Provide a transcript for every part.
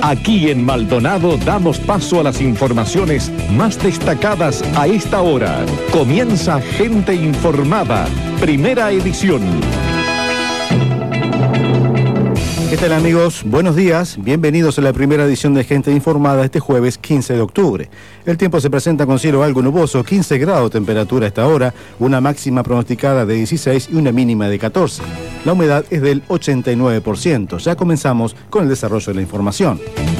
Aquí en Maldonado damos paso a las informaciones más destacadas a esta hora. Comienza Gente Informada, primera edición. ¿Qué tal, amigos? Buenos días, bienvenidos a la primera edición de Gente Informada este jueves 15 de octubre. El tiempo se presenta con cielo algo nuboso, 15 grados de temperatura a esta hora, una máxima pronosticada de 16 y una mínima de 14. La humedad es del 89%. Ya comenzamos con el desarrollo de la información.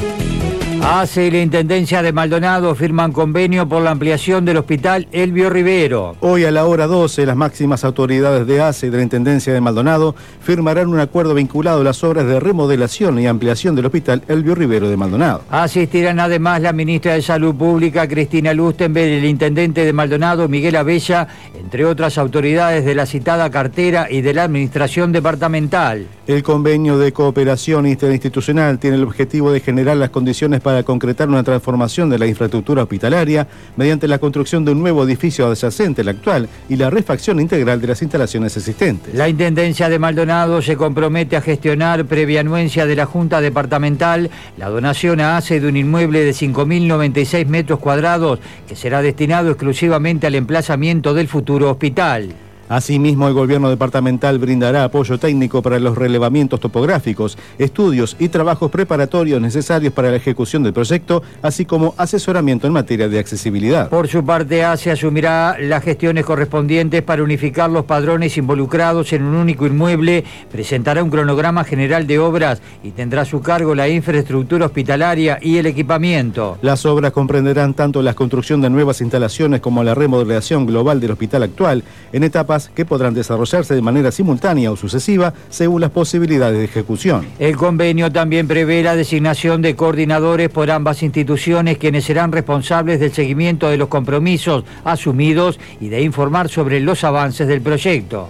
ACE y la Intendencia de Maldonado firman convenio por la ampliación del Hospital Elbio Rivero. Hoy a la hora 12, las máximas autoridades de ACE y de la Intendencia de Maldonado firmarán un acuerdo vinculado a las obras de remodelación y ampliación del Hospital Elbio Rivero de Maldonado. Asistirán además la ministra de Salud Pública, Cristina Lustenberg, y el intendente de Maldonado, Miguel Abella, entre otras autoridades de la citada cartera y de la administración departamental. El convenio de cooperación interinstitucional tiene el objetivo de generar las condiciones para concretar una transformación de la infraestructura hospitalaria mediante la construcción de un nuevo edificio adyacente al actual y la refacción integral de las instalaciones existentes. La Intendencia de Maldonado se compromete a gestionar, previa anuencia de la Junta Departamental, la donación a ACE de un inmueble de 5.096 metros cuadrados que será destinado exclusivamente al emplazamiento del futuro hospital. Asimismo, el gobierno departamental brindará apoyo técnico para los relevamientos topográficos, estudios y trabajos preparatorios necesarios para la ejecución del proyecto, así como asesoramiento en materia de accesibilidad. Por su parte, ACE asumirá las gestiones correspondientes para unificar los padrones involucrados en un único inmueble, presentará un cronograma general de obras y tendrá a su cargo la infraestructura hospitalaria y el equipamiento. Las obras comprenderán tanto la construcción de nuevas instalaciones como la remodelación global del hospital actual, en etapas que podrán desarrollarse de manera simultánea o sucesiva según las posibilidades de ejecución. El convenio también prevé la designación de coordinadores por ambas instituciones, quienes serán responsables del seguimiento de los compromisos asumidos y de informar sobre los avances del proyecto.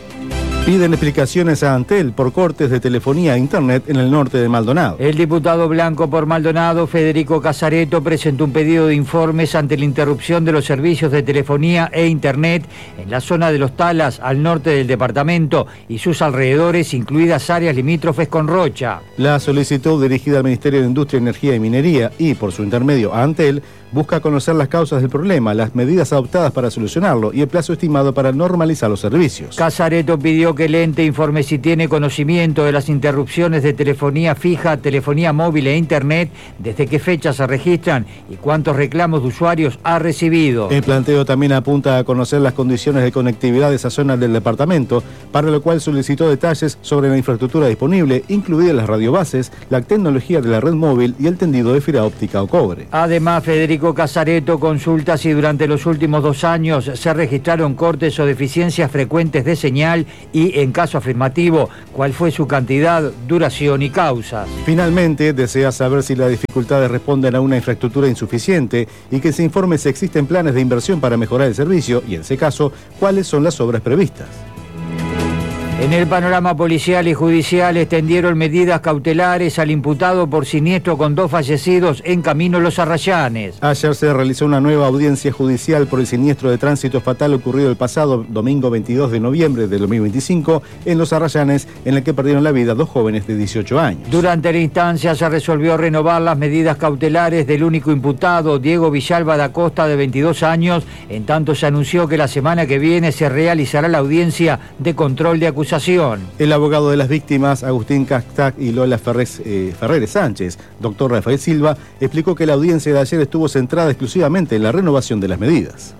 Piden explicaciones a Antel por cortes de telefonía e internet en el norte de Maldonado. El diputado blanco por Maldonado, Federico Casareto, presentó un pedido de informes ante la interrupción de los servicios de telefonía e internet en la zona de Los Talas, al norte del departamento, y sus alrededores, incluidas áreas limítrofes con Rocha. La solicitud, dirigida al Ministerio de Industria, Energía y Minería y, por su intermedio, a Antel, busca conocer las causas del problema, las medidas adoptadas para solucionarlo y el plazo estimado para normalizar los servicios. Casareto pidió que el ente informe si tiene conocimiento de las interrupciones de telefonía fija, telefonía móvil e internet, desde qué fecha se registran y cuántos reclamos de usuarios ha recibido. El planteo también apunta a conocer las condiciones de conectividad de esa zona del departamento, para lo cual solicitó detalles sobre la infraestructura disponible, incluidas las radiobases, la tecnología de la red móvil y el tendido de fibra óptica o cobre. Además, Federico Casareto consulta si durante los últimos 2 años se registraron cortes o deficiencias frecuentes de señal y, en caso afirmativo, cuál fue su cantidad, duración y causas. Finalmente, desea saber si las dificultades responden a una infraestructura insuficiente y que se informe si existen planes de inversión para mejorar el servicio y, en ese caso, cuáles son las obras previstas. En el panorama policial y judicial extendieron medidas cautelares al imputado por siniestro con 2 fallecidos en Camino Los Arrayanes. Ayer se realizó una nueva audiencia judicial por el siniestro de tránsito fatal ocurrido el pasado domingo 22 de noviembre de 2025 en Los Arrayanes, en el que perdieron la vida 2 jóvenes de 18 años. Durante la instancia se resolvió renovar las medidas cautelares del único imputado, Diego Villalba da Costa, de 22 años, en tanto se anunció que la semana que viene se realizará la audiencia de control de acusación. El abogado de las víctimas, Agustín Castac y Lola Ferreres Sánchez, doctor Rafael Silva, explicó que la audiencia de ayer estuvo centrada exclusivamente en la renovación de las medidas.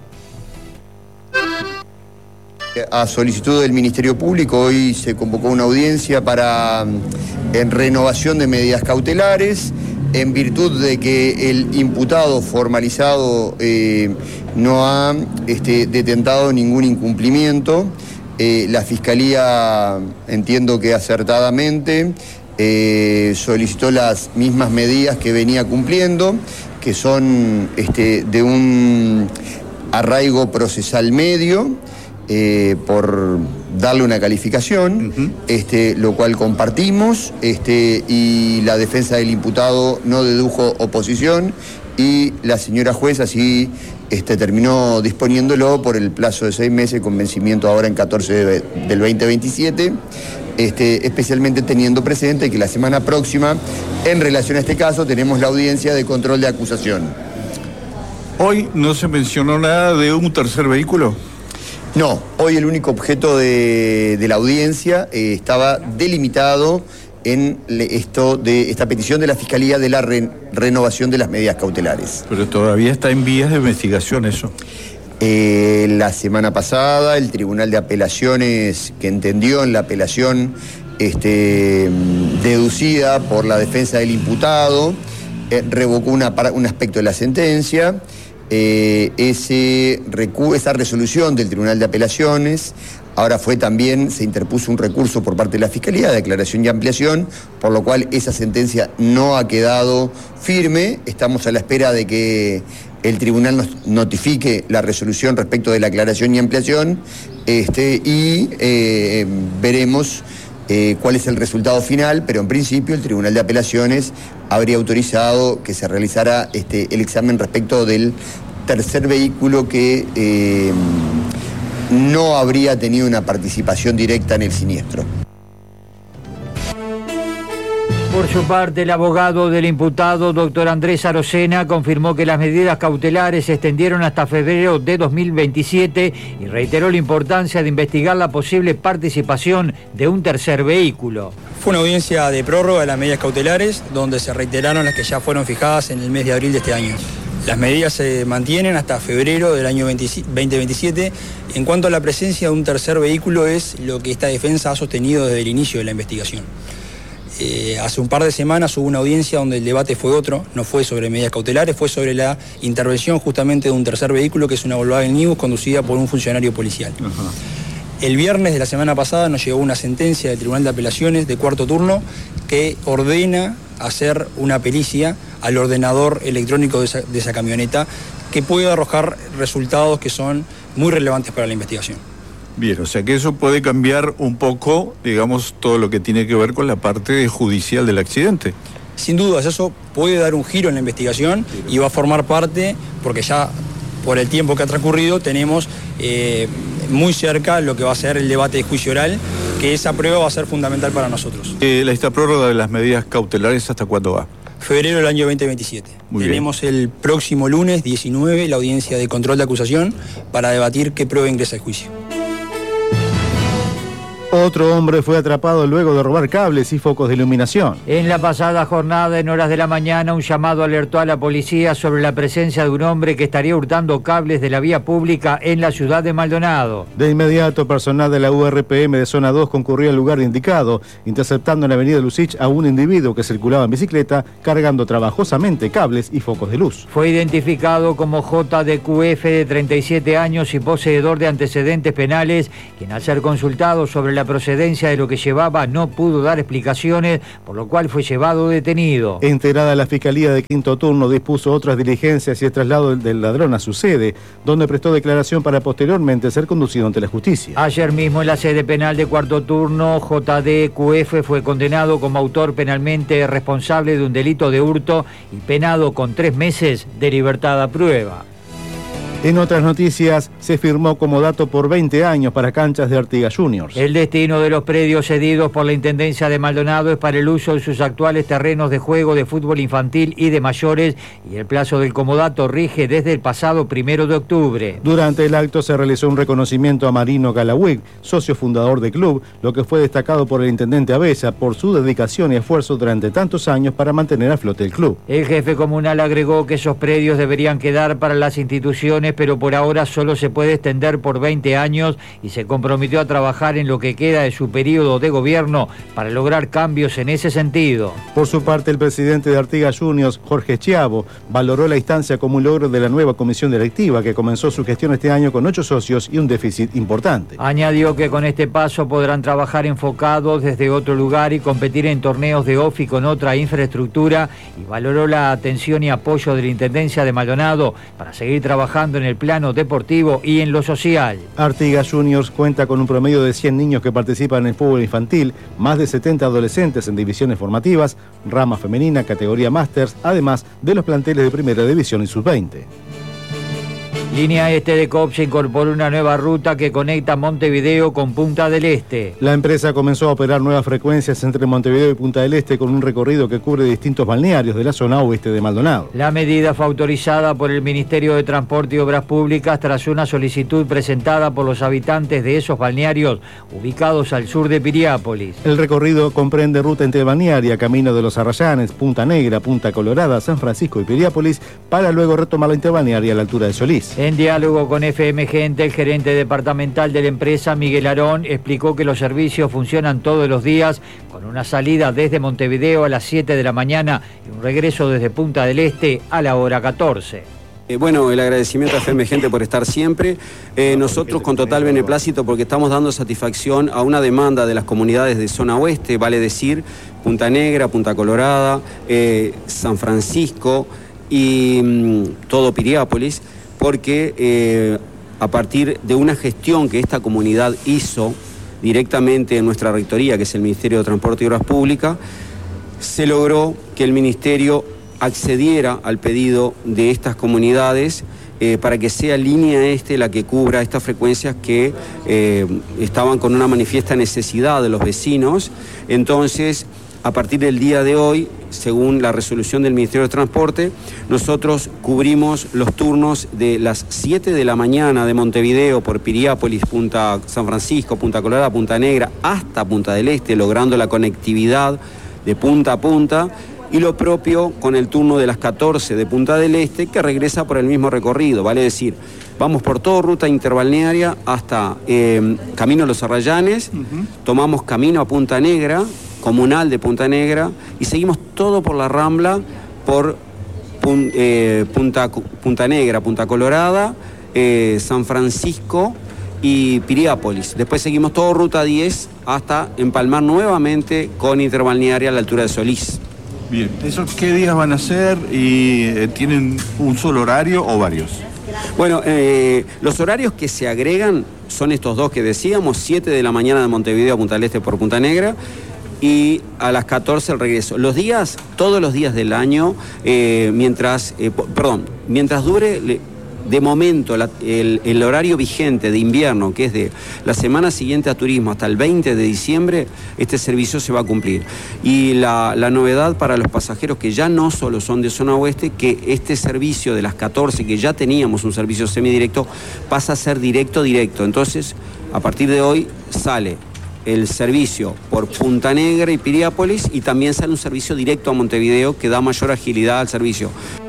A solicitud del Ministerio Público, hoy se convocó una audiencia en renovación de medidas cautelares, en virtud de que el imputado formalizado no ha detentado ningún incumplimiento. La Fiscalía, entiendo que acertadamente, solicitó las mismas medidas que venía cumpliendo, que son de un arraigo procesal medio, por darle una calificación, lo cual compartimos, y la defensa del imputado no dedujo oposición, y la señora jueza sí terminó disponiéndolo por el plazo de 6 meses, con vencimiento ahora en 14 del 2027, especialmente teniendo presente que la semana próxima, en relación a este caso, tenemos la audiencia de control de acusación. Hoy no se mencionó nada de un tercer vehículo. No, hoy el único objeto de la audiencia estaba delimitado en esta petición de la Fiscalía de la renovación de las medidas cautelares. Pero todavía está en vías de investigación eso. La semana pasada el Tribunal de Apelaciones, que entendió en la apelación deducida por la defensa del imputado, revocó un aspecto de la sentencia. Esa resolución del Tribunal de Apelaciones, ahora se interpuso un recurso por parte de la Fiscalía de declaración y ampliación, por lo cual esa sentencia no ha quedado firme. Estamos a la espera de que el tribunal nos notifique la resolución respecto de la aclaración y ampliación, y veremos cuál es el resultado final, pero en principio el Tribunal de Apelaciones habría autorizado que se realizara el examen respecto del tercer vehículo que no habría tenido una participación directa en el siniestro. Por su parte, el abogado del imputado, doctor Andrés Arocena, confirmó que las medidas cautelares se extendieron hasta febrero de 2027 y reiteró la importancia de investigar la posible participación de un tercer vehículo. Fue una audiencia de prórroga de las medidas cautelares, donde se reiteraron las que ya fueron fijadas en el mes de abril de este año. Las medidas se mantienen hasta febrero del año 2027. En cuanto a la presencia de un tercer vehículo, es lo que esta defensa ha sostenido desde el inicio de la investigación. Hace un par de semanas hubo una audiencia donde el debate fue otro, no fue sobre medidas cautelares, fue sobre la intervención justamente de un tercer vehículo, que es una Volkswagen Nibus conducida por un funcionario policial. Ajá. El viernes de la semana pasada nos llegó una sentencia del Tribunal de Apelaciones de cuarto turno que ordena hacer una pericia al ordenador electrónico de esa camioneta, que puede arrojar resultados que son muy relevantes para la investigación. Bien, o sea que eso puede cambiar un poco, digamos, todo lo que tiene que ver con la parte judicial del accidente. Sin dudas, eso puede dar un giro en la investigación y va a formar parte, porque ya por el tiempo que ha transcurrido tenemos muy cerca lo que va a ser el debate de juicio oral, que esa prueba va a ser fundamental para nosotros. ¿Esta prórroga de las medidas cautelares hasta cuándo va? Febrero del año 2027. Tenemos el próximo lunes 19 la audiencia de control de acusación para debatir qué prueba ingresa al juicio. Otro hombre fue atrapado luego de robar cables y focos de iluminación. En la pasada jornada, en horas de la mañana, un llamado alertó a la policía sobre la presencia de un hombre que estaría hurtando cables de la vía pública en la ciudad de Maldonado. De inmediato, personal de la URPM de Zona 2 concurrió al lugar indicado, interceptando en la avenida Lucich a un individuo que circulaba en bicicleta cargando trabajosamente cables y focos de luz. Fue identificado como JDQF, de 37 años y poseedor de antecedentes penales, quien al ser consultado sobre la procedencia de lo que llevaba no pudo dar explicaciones, por lo cual fue llevado detenido. Enterada, la Fiscalía de Quinto Turno dispuso otras diligencias y el traslado del ladrón a su sede, donde prestó declaración para posteriormente ser conducido ante la justicia. Ayer mismo, en la sede penal de Cuarto Turno, JDQF fue condenado como autor penalmente responsable de un delito de hurto y penado con 3 meses de libertad a prueba. En otras noticias, se firmó como dato por 20 años para canchas de Artigas Juniors. El destino de los predios cedidos por la Intendencia de Maldonado es para el uso de sus actuales terrenos de juego de fútbol infantil y de mayores, y el plazo del comodato rige desde el pasado 1 de octubre. Durante el acto se realizó un reconocimiento a Marino Galawig, socio fundador del club, lo que fue destacado por el intendente Abella por su dedicación y esfuerzo durante tantos años para mantener a flote el club. El jefe comunal agregó que esos predios deberían quedar para las instituciones, pero por ahora solo se puede extender por 20 años y se comprometió a trabajar en lo que queda de su periodo de gobierno para lograr cambios en ese sentido. Por su parte, el presidente de Artigas Juniors, Jorge Chiavo, valoró la instancia como un logro de la nueva comisión directiva que comenzó su gestión este año con 8 socios y un déficit importante. Añadió que con este paso podrán trabajar enfocados desde otro lugar y competir en torneos de OFI con otra infraestructura, y valoró la atención y apoyo de la Intendencia de Maldonado para seguir trabajando en el plano deportivo y en lo social. Artigas Juniors cuenta con un promedio de 100 niños que participan en el fútbol infantil, más de 70 adolescentes en divisiones formativas, rama femenina, categoría Masters, además de los planteles de primera división y sub-20. Línea Este de Coop se incorporó una nueva ruta que conecta Montevideo con Punta del Este. La empresa comenzó a operar nuevas frecuencias entre Montevideo y Punta del Este con un recorrido que cubre distintos balnearios de la zona oeste de Maldonado. La medida fue autorizada por el Ministerio de Transporte y Obras Públicas tras una solicitud presentada por los habitantes de esos balnearios ubicados al sur de Piriápolis. El recorrido comprende ruta interbalnearia, Camino de los Arrayanes, Punta Negra, Punta Colorada, San Francisco y Piriápolis, para luego retomar la interbalnearia a la altura de Solís. En diálogo con FM Gente, el gerente departamental de la empresa, Miguel Arón, explicó que los servicios funcionan todos los días con una salida desde Montevideo a las 7 de la mañana y un regreso desde Punta del Este a la hora 14. Bueno, el agradecimiento a FM Gente por estar siempre. Nosotros con total beneplácito porque estamos dando satisfacción a una demanda de las comunidades de zona oeste, vale decir, Punta Negra, Punta Colorada, San Francisco y todo Piriápolis, porque a partir de una gestión que esta comunidad hizo directamente en nuestra rectoría, que es el Ministerio de Transporte y Obras Públicas, se logró que el Ministerio accediera al pedido de estas comunidades para que sea Línea Este la que cubra estas frecuencias que estaban con una manifiesta necesidad de los vecinos. Entonces, a partir del día de hoy, según la resolución del Ministerio de Transporte, nosotros cubrimos los turnos de las 7 de la mañana de Montevideo por Piriápolis, Punta San Francisco, Punta Colorada, Punta Negra, hasta Punta del Este, logrando la conectividad de punta a punta, y lo propio con el turno de las 14 de Punta del Este, que regresa por el mismo recorrido, vale decir, vamos por toda ruta interbalnearia hasta Camino a los Arrayanes, tomamos camino a Punta Negra, comunal de Punta Negra, y seguimos todo por la Rambla, por Punta Negra, Punta Colorada, San Francisco y Piriápolis. Después seguimos todo ruta 10 hasta empalmar nuevamente con interbalnearia a la altura de Solís. Bien, ¿esos qué días van a ser y tienen un solo horario o varios? Bueno, los horarios que se agregan son estos dos que decíamos, 7 de la mañana de Montevideo a Punta del Este por Punta Negra, y a las 14 el regreso. Los días, todos los días del año, mientras dure, de momento, el horario vigente de invierno, que es de la semana siguiente a turismo hasta el 20 de diciembre, este servicio se va a cumplir. Y la novedad para los pasajeros que ya no solo son de zona oeste, que este servicio de las 14, que ya teníamos un servicio semidirecto, pasa a ser directo. Entonces, a partir de hoy sale el servicio por Punta Negra y Piriápolis, y también sale un servicio directo a Montevideo que da mayor agilidad al servicio.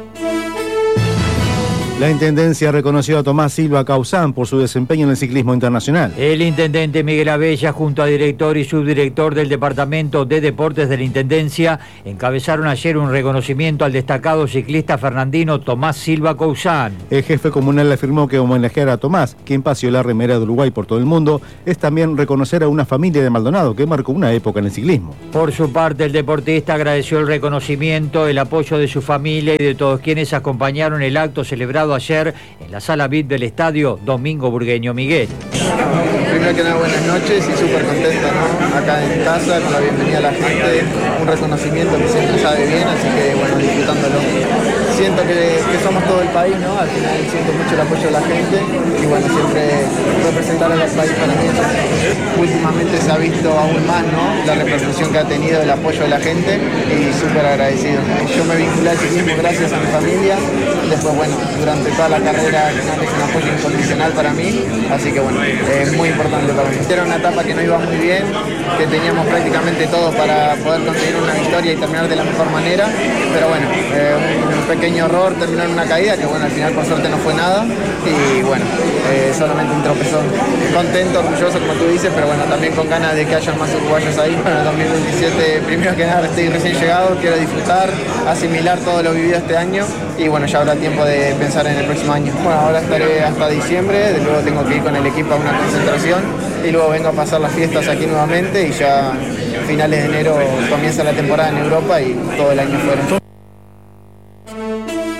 La Intendencia reconoció a Tomás Silva Causán por su desempeño en el ciclismo internacional. El intendente Miguel Abella, junto a director y subdirector del Departamento de Deportes de la Intendencia, encabezaron ayer un reconocimiento al destacado ciclista fernandino Tomás Silva Causán. El jefe comunal afirmó que homenajear a Tomás, quien paseó la remera de Uruguay por todo el mundo, es también reconocer a una familia de Maldonado que marcó una época en el ciclismo. Por su parte, el deportista agradeció el reconocimiento, el apoyo de su familia y de todos quienes acompañaron el acto celebrado ayer en la sala VIP del estadio Domingo Burgueño Miguel. Primero que nada, buenas noches y súper contento, ¿no? Acá en casa, con la bienvenida a la gente, un reconocimiento que siempre sabe bien, así que bueno, disfrutándolo. Siento que somos todo el país, ¿no? Al final siento mucho el apoyo de la gente y bueno, siempre representar al país para mí. Últimamente se ha visto aún más, ¿no? La repercusión que ha tenido el apoyo de la gente y súper agradecido. Yo me vinculé al ciclismo gracias a mi familia, después bueno, durante toda la carrera es un apoyo incondicional para mí, así que bueno, es muy importante para mí. Era una etapa que no iba muy bien, que teníamos prácticamente todo para poder conseguir una victoria y terminar de la mejor manera, pero bueno, un pequeño error, terminar en una caída, que bueno, al final por suerte no fue nada, y bueno, solamente un tropezón. Contento, orgulloso como tú dices, pero bueno, también con ganas de que haya más uruguayos ahí. Bueno, el 2027, primero que nada, estoy recién llegado, quiero disfrutar, asimilar todo lo vivido este año, y bueno, ya habrá tiempo de pensar en el próximo año. Bueno, ahora estaré hasta diciembre, luego tengo que ir con el equipo a una concentración, y luego vengo a pasar las fiestas aquí nuevamente, y ya a finales de enero comienza la temporada en Europa y todo el año fuera.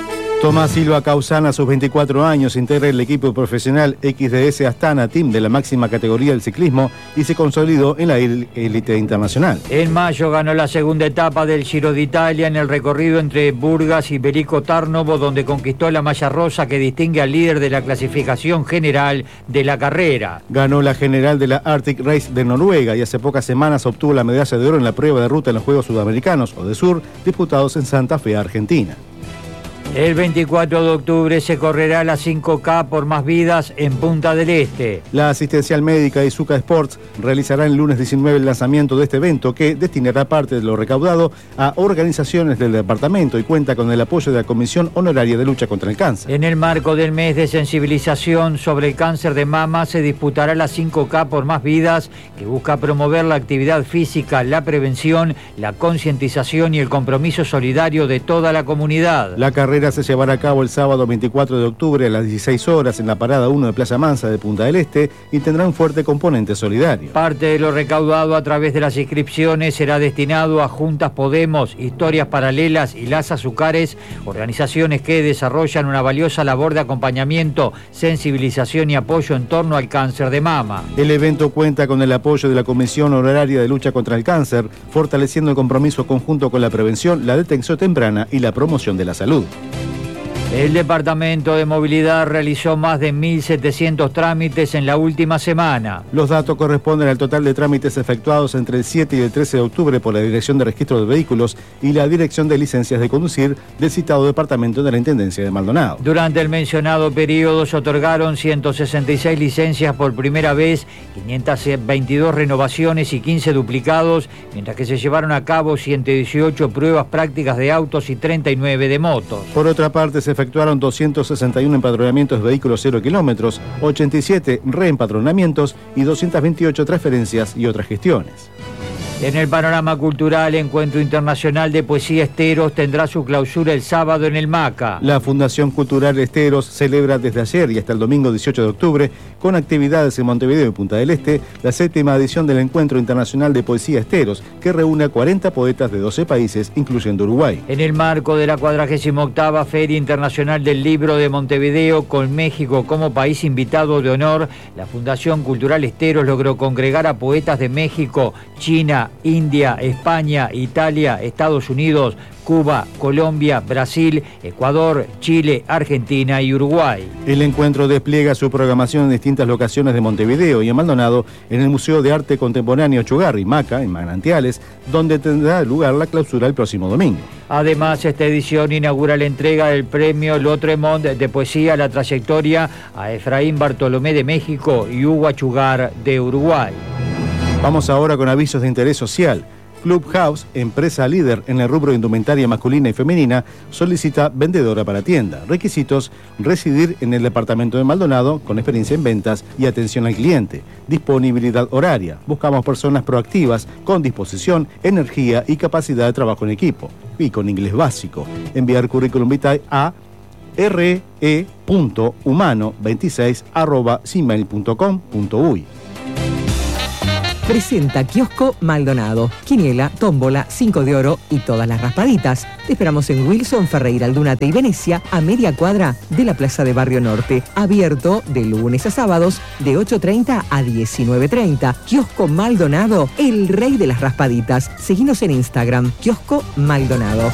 Tomás Silva Causana, a sus 24 años, integra el equipo profesional XDS Astana Team de la máxima categoría del ciclismo y se consolidó en la élite internacional. En mayo ganó la segunda etapa del Giro d'Italia en el recorrido entre Burgas y Veliko Tarnovo, donde conquistó la malla rosa que distingue al líder de la clasificación general de la carrera. Ganó la general de la Arctic Race de Noruega y hace pocas semanas obtuvo la medalla de oro en la prueba de ruta en los Juegos Sudamericanos o de Sur, disputados en Santa Fe, Argentina. El 24 de octubre se correrá la 5K por más vidas en Punta del Este. La asistencial médica Izuka Sports realizará el lunes 19 el lanzamiento de este evento que destinará parte de lo recaudado a organizaciones del departamento y cuenta con el apoyo de la Comisión Honoraria de Lucha contra el Cáncer. En el marco del mes de sensibilización sobre el cáncer de mama se disputará la 5K por más vidas, que busca promover la actividad física, la prevención, la concientización y el compromiso solidario de toda la comunidad. La carrera se llevará a cabo el sábado 24 de octubre a las 16 horas en la parada 1 de Playa Mansa de Punta del Este y tendrá un fuerte componente solidario. Parte de lo recaudado a través de las inscripciones será destinado a Juntas Podemos, Historias Paralelas y Las Azucares, organizaciones que desarrollan una valiosa labor de acompañamiento, sensibilización y apoyo en torno al cáncer de mama. El evento cuenta con el apoyo de la Comisión Honoraria de Lucha contra el Cáncer, fortaleciendo el compromiso conjunto con la prevención, la detección temprana y la promoción de la salud. El Departamento de Movilidad realizó más de 1.700 trámites en la última semana. Los datos corresponden al total de trámites efectuados entre el 7 y el 13 de octubre por la Dirección de Registro de Vehículos y la Dirección de Licencias de Conducir del citado departamento de la Intendencia de Maldonado. Durante el mencionado periodo se otorgaron 166 licencias por primera vez, 522 renovaciones y 15 duplicados, mientras que se llevaron a cabo 118 pruebas prácticas de autos y 39 de motos. Por otra parte, se efectuaron 261 empadronamientos de vehículos 0 kilómetros, 87 reempadronamientos y 228 transferencias y otras gestiones. En el panorama cultural, Encuentro Internacional de Poesía Esteros tendrá su clausura el sábado en el MACA. La Fundación Cultural Esteros celebra desde ayer y hasta el domingo 18 de octubre, con actividades en Montevideo y Punta del Este, la 7ª edición del Encuentro Internacional de Poesía Esteros, que reúne a 40 poetas de 12 países, incluyendo Uruguay. En el marco de la 48ª Feria Internacional del Libro de Montevideo, con México como país invitado de honor, la Fundación Cultural Esteros logró congregar a poetas de México, China, India, España, Italia, Estados Unidos, Cuba, Colombia, Brasil, Ecuador, Chile, Argentina y Uruguay. El encuentro despliega su programación en distintas locaciones de Montevideo y en Maldonado, en el Museo de Arte Contemporáneo Chugarri, MACA, en Manantiales, donde tendrá lugar la clausura el próximo domingo. Además, esta edición inaugura la entrega del premio Lotremont de Poesía La Trayectoria a Efraín Bartolomé de México y Hugo Achugar de Uruguay. Vamos ahora con avisos de interés social. Clubhouse, empresa líder en el rubro de indumentaria masculina y femenina, solicita vendedora para tienda. Requisitos: residir en el departamento de Maldonado, con experiencia en ventas y atención al cliente. Disponibilidad horaria. Buscamos personas proactivas, con disposición, energía y capacidad de trabajo en equipo. Y con inglés básico. Enviar currículum vitae a re.humano26@gmail.com.uy. Presenta Kiosco Maldonado, quiniela, tómbola, 5 de oro y todas las raspaditas. Te esperamos en Wilson, Ferreira, Aldunate y Venecia, a media cuadra de la Plaza de Barrio Norte. Abierto de lunes a sábados de 8:30 a 19:30. Kiosco Maldonado, el rey de las raspaditas. Seguinos en Instagram, Kiosco Maldonado.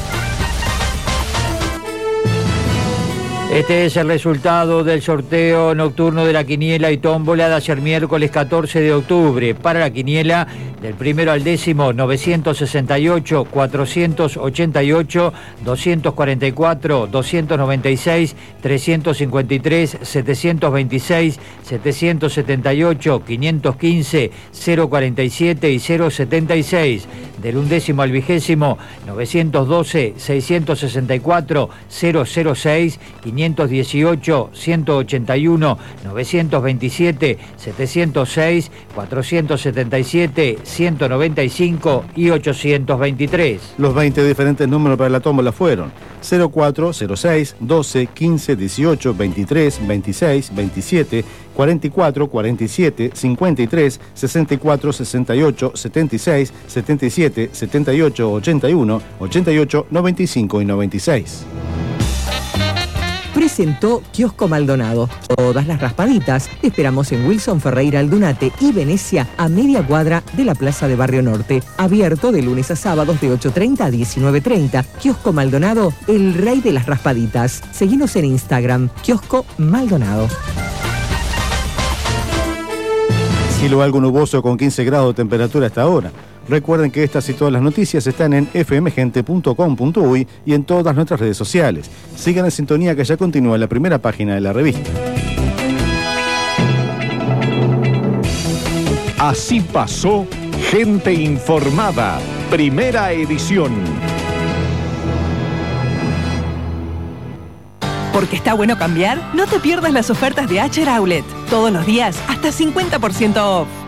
Este es el resultado del sorteo nocturno de la quiniela y tómbola de ayer miércoles 14 de octubre. Para la quiniela, del primero al décimo, 968, 488, 244, 296, 353, 726, 778, 515, 047 y 076. Del undécimo al vigésimo, 912, 664, 006, 518, 181, 927, 706, 477, 195 y 823. Los 20 diferentes números para la tómbola fueron 04, 06, 12, 15, 18, 23, 26, 27, 44, 47, 53, 64, 68, 76, 77, 78, 81, 88, 95 y 96. presentó Kiosco Maldonado. Todas las raspaditas. Te esperamos en Wilson Ferreira Aldunate y Venecia, a media cuadra de la Plaza de Barrio Norte. Abierto de lunes a sábados de 8:30 a 19:30. Kiosco Maldonado, el rey de las raspaditas. Seguinos en Instagram, Kiosco Maldonado. Cielo algo nuboso con 15 grados de temperatura hasta ahora. Recuerden que estas y todas las noticias están en fmgente.com.uy y en todas nuestras redes sociales. Sigan en sintonía que ya continúa la primera página de la revista. Así pasó Gente Informada, primera edición. Porque está bueno cambiar, no te pierdas las ofertas de Acher Outlet. Todos los días, hasta 50% off.